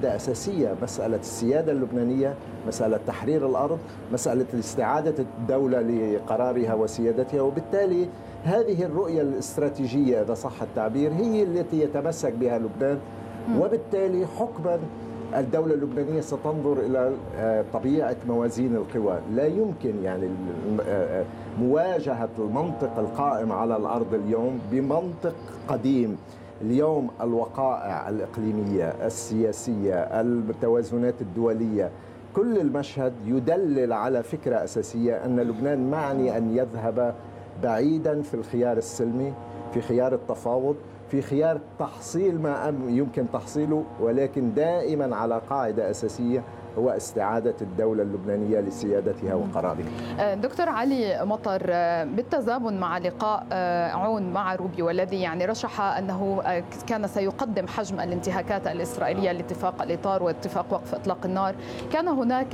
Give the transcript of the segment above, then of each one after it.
قاعدة أساسية، مسألة السيادة اللبنانية، مسألة تحرير الأرض، مسألة استعادة الدولة لقرارها وسيادتها. وبالتالي هذه الرؤية الاستراتيجية إذا صح التعبير هي التي يتمسك بها لبنان، وبالتالي حكما الدولة اللبنانية ستنظر إلى طبيعة موازين القوى. لا يمكن يعني مواجهة المنطق القائم على الأرض اليوم بمنطق قديم. اليوم الوقائع الإقليمية السياسية التوازنات الدولية كل المشهد يدلل على فكرة أساسية أن لبنان معني أن يذهب بعيدا في الخيار السلمي، في خيار التفاوض، في خيار تحصيل ما يمكن تحصيله، ولكن دائما على قاعدة أساسية هو استعادة الدولة اللبنانية لسيادتها وقرارها. دكتور علي مطر، بالتزامن مع لقاء عون مع روبيو والذي يعني رشح أنه كان سيقدم حجم الانتهاكات الإسرائيلية لاتفاق الإطار واتفاق وقف إطلاق النار، كان هناك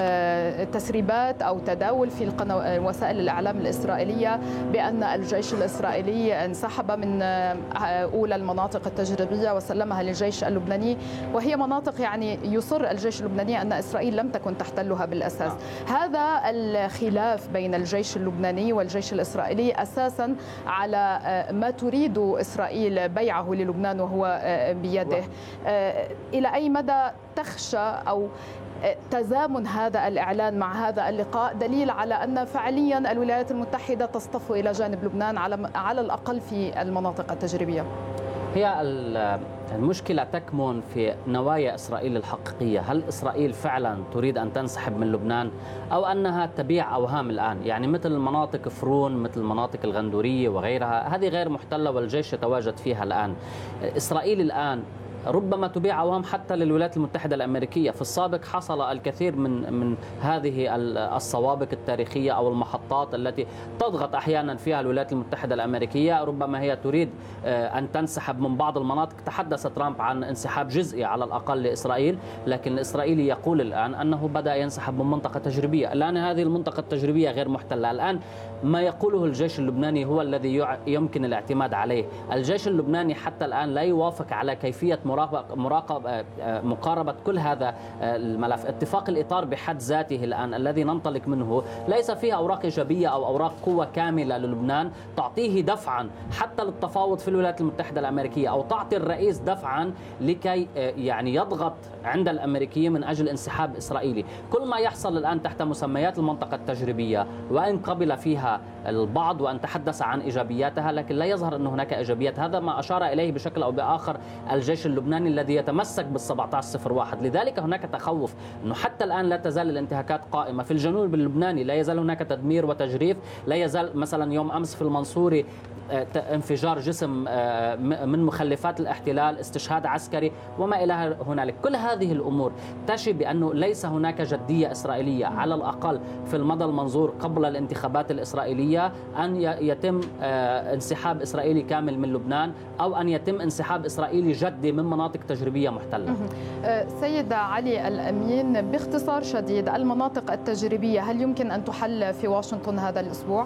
تسريبات أو تداول في وسائل الإعلام الإسرائيلية بأن الجيش الإسرائيلي انسحب من أولى المناطق التجريبية وسلمها للجيش اللبناني، وهي مناطق يعني يصر الجيش اللبناني أن إسرائيل لم تكن تحتلها بالأساس. هذا الخلاف بين الجيش اللبناني والجيش الإسرائيلي أساسا على ما تريد إسرائيل بيعه للبنان وهو بيده. إلى أي مدى تخشى أو تزامن هذا الإعلان مع هذا اللقاء دليل على أن فعليا الولايات المتحدة تصطف إلى جانب لبنان على الأقل في المناطق التجريبية؟ هي المشكلة تكمن في نوايا إسرائيل الحقيقية. هل إسرائيل فعلا تريد أن تنسحب من لبنان أو أنها تبيع أوهام الآن؟ يعني مثل مناطق فرون، مثل مناطق الغندورية وغيرها، هذه غير محتلة والجيش يتواجد فيها الآن. إسرائيل الآن ربما تبيع أوهام حتى للولايات المتحدة الأمريكية. في السابق حصل الكثير من هذه السوابق التاريخية أو المحطات التي تضغط أحيانا فيها الولايات المتحدة الأمريكية. ربما هي تريد أن تنسحب من بعض المناطق. تحدث ترامب عن انسحاب جزئي على الأقل لإسرائيل، لكن الإسرائيلي يقول الآن أنه بدأ ينسحب من منطقة تجريبية. الآن هذه المنطقة التجريبية غير محتلة. الآن ما يقوله الجيش اللبناني هو الذي يمكن الاعتماد عليه. الجيش اللبناني حتى الآن لا يوافق على كيفية مقاربة كل هذا الملف. اتفاق الإطار بحد ذاته الآن الذي ننطلق منه ليس فيه أوراق إيجابية أو أوراق قوة كاملة للبنان تعطيه دفعا حتى للتفاوض في الولايات المتحدة الأمريكية، أو تعطي الرئيس دفعا لكي يعني يضغط عند الأمريكيين من أجل انسحاب إسرائيلي. كل ما يحصل الآن تحت مسميات المنطقة التجريبية، وإن قبل فيها البعض وأن تحدث عن إيجابياتها، لكن لا يظهر أن هناك إيجابيات. هذا ما أشار إليه بشكل أو بآخر الجيش اللبناني الذي يتمسك بال1701. لذلك هناك تخوف أنه حتى الآن لا تزال الانتهاكات قائمة في الجنوب اللبناني، لا يزال هناك تدمير وتجريف، لا يزال مثلا يوم أمس في المنصوري انفجار جسم من مخلفات الاحتلال، استشهاد عسكري وما إلى هنالك. كل هذه الأمور تشي بأنه ليس هناك جدية إسرائيلية على الأقل في المدى المنظور قبل الانتخابات الإسرائيلية أن يتم انسحاب إسرائيلي كامل من لبنان، أو أن يتم انسحاب إسرائيلي جدي من مناطق تجريبية محتلة. سيد علي الأمين، باختصار شديد، المناطق التجريبية هل يمكن أن تحل في واشنطن هذا الأسبوع؟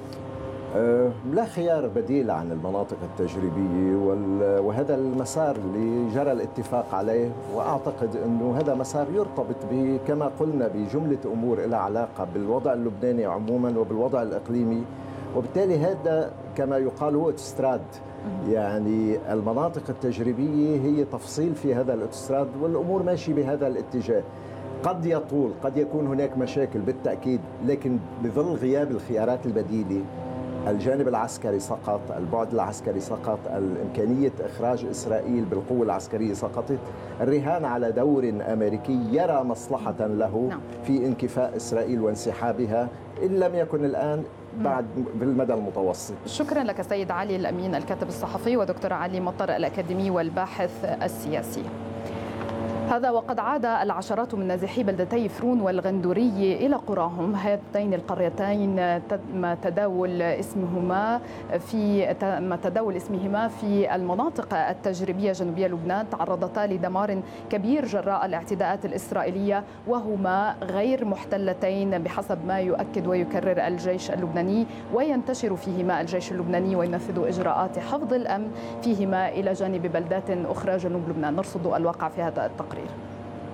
لا خيار بديل عن المناطق التجريبية، وهذا المسار اللي جرى الاتفاق عليه، وأعتقد أنه هذا مسار يرتبط كما قلنا بجملة أمور لها علاقة بالوضع اللبناني عموما وبالوضع الإقليمي، وبالتالي هذا كما يقال هو أوتوستراد. يعني المناطق التجريبية هي تفصيل في هذا الأوتوستراد، والأمور ماشي بهذا الاتجاه. قد يطول، قد يكون هناك مشاكل بالتأكيد، لكن بظل غياب الخيارات البديلة، الجانب العسكري سقط، البعد العسكري سقط، الإمكانية إخراج إسرائيل بالقوة العسكرية سقطت، الرهان على دور أمريكي يرى مصلحة له في انكفاء إسرائيل وانسحابها، إن لم يكن الآن بعد بالمدى المتوسط. شكرا لك سيد علي الأمين الكاتب الصحفي، ودكتور علي مطر الأكاديمي والباحث السياسي. هذا وقد عاد العشرات من نازحي بلدتي فرون والغندوري إلى قراهم. هاتين القريتين تم تداول اسمهما في المناطق التجريبية جنوبية لبنان، تعرضتا لدمار كبير جراء الاعتداءات الإسرائيلية، وهما غير محتلتين بحسب ما يؤكد ويكرر الجيش اللبناني، وينتشر فيهما الجيش اللبناني وينفذ إجراءات حفظ الأمن فيهما إلى جانب بلدات أخرى جنوب لبنان. نرصد الواقع في هذا التقرير.